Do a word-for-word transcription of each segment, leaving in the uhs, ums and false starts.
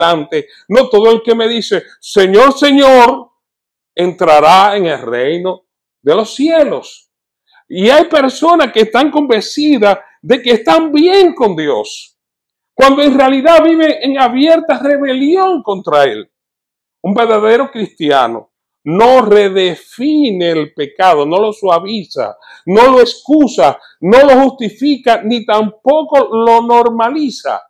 importante. No todo el que me dice, Señor, Señor, entrará en el reino de los cielos. Y hay personas que están convencidas de que están bien con Dios, cuando en realidad viven en abierta rebelión contra Él. Un verdadero cristiano no redefine el pecado, no lo suaviza, no lo excusa, no lo justifica, ni tampoco lo normaliza.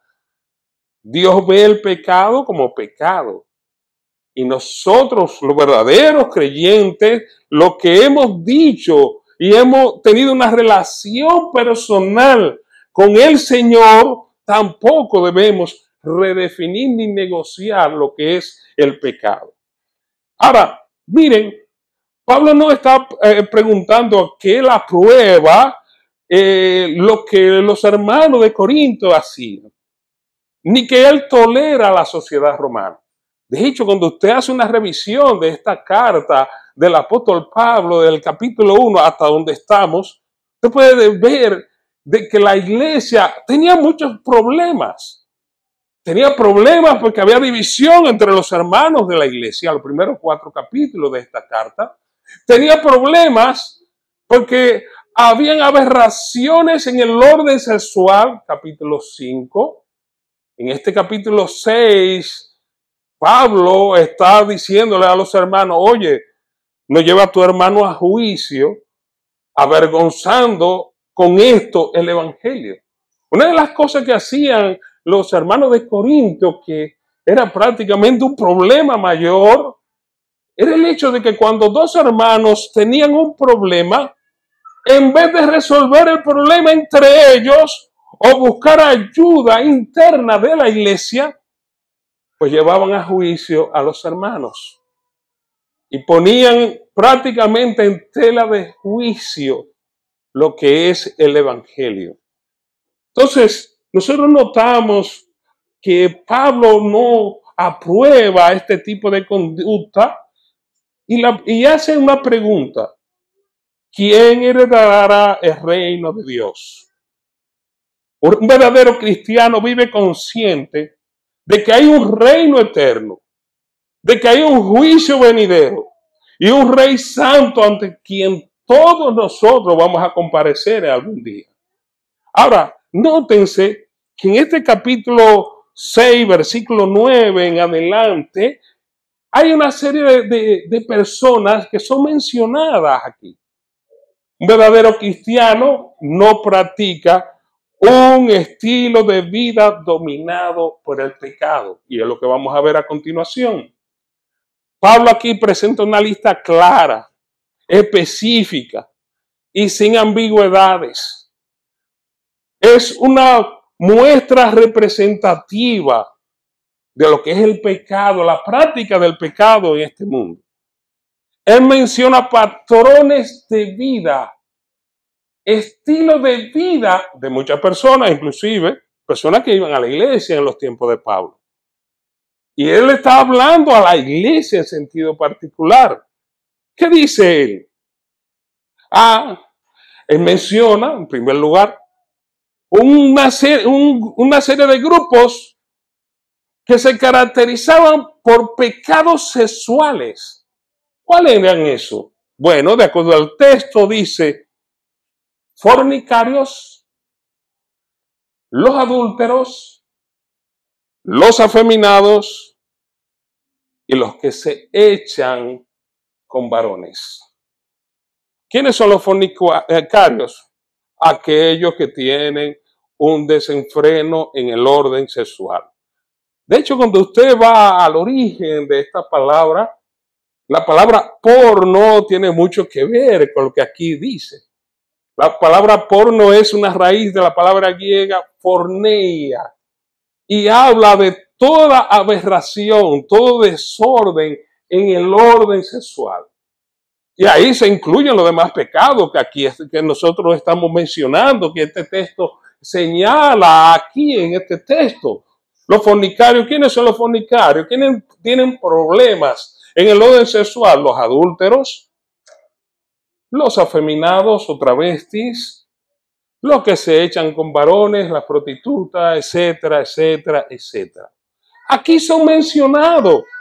Dios ve el pecado como pecado. Y nosotros, los verdaderos creyentes, lo que hemos dicho y hemos tenido una relación personal con el Señor, tampoco debemos redefinir ni negociar lo que es el pecado. Ahora, miren, Pablo no está eh, preguntando que él aprueba eh, lo que los hermanos de Corinto hacían, ni que él tolera la sociedad romana. De hecho, cuando usted hace una revisión de esta carta del apóstol Pablo, del capítulo uno hasta donde estamos, usted puede ver de que la iglesia tenía muchos problemas. Tenía problemas porque había división entre los hermanos de la iglesia, los primeros cuatro capítulos de esta carta. Tenía problemas porque habían aberraciones en el orden sexual, capítulo cinco. En este capítulo seis, Pablo está diciéndole a los hermanos, oye, no lleva a tu hermano a juicio, avergonzando con esto el evangelio. Una de las cosas que hacían los hermanos de Corinto, que era prácticamente un problema mayor, era el hecho de que cuando dos hermanos tenían un problema, en vez de resolver el problema entre ellos o buscar ayuda interna de la iglesia, pues llevaban a juicio a los hermanos y ponían prácticamente en tela de juicio lo que es el evangelio. Entonces, nosotros notamos que Pablo no aprueba este tipo de conducta y, la, y hace una pregunta. ¿Quién heredará el reino de Dios? Un verdadero cristiano vive consciente de que hay un reino eterno, de que hay un juicio venidero y un rey santo ante quien todos nosotros vamos a comparecer algún día. Ahora, nótense que en este capítulo seis, versículo nueve en adelante, hay una serie de, de, de personas que son mencionadas aquí. Un verdadero cristiano no practica un estilo de vida dominado por el pecado. Y es lo que vamos a ver a continuación. Pablo aquí presenta una lista clara, específica y sin ambigüedades. Es una muestra representativa de lo que es el pecado, la práctica del pecado en este mundo. Él menciona patrones de vida, estilo de vida de muchas personas, inclusive personas que iban a la iglesia en los tiempos de Pablo. Y él está hablando a la iglesia en sentido particular. ¿Qué dice él? Ah, él menciona, en primer lugar, Una serie, un, una serie de grupos que se caracterizaban por pecados sexuales. ¿Cuáles eran esos? Bueno, de acuerdo al texto dice, fornicarios, los adúlteros, los afeminados y los que se echan con varones. ¿Quiénes son los fornicarios? Aquellos que tienen un desenfreno en el orden sexual. De hecho, cuando usted va al origen de esta palabra, la palabra porno tiene mucho que ver con lo que aquí dice. La palabra porno es una raíz de la palabra griega porneia y habla de toda aberración, todo desorden en el orden sexual. Y ahí se incluyen los demás pecados que aquí que nosotros estamos mencionando, que este texto señala aquí en este texto. Los fornicarios, ¿quiénes son los fornicarios? ¿Quiénes tienen problemas en el orden sexual? Los adúlteros, los afeminados o travestis, los que se echan con varones, las prostitutas, etcétera, etcétera, etcétera. aquí son mencionados.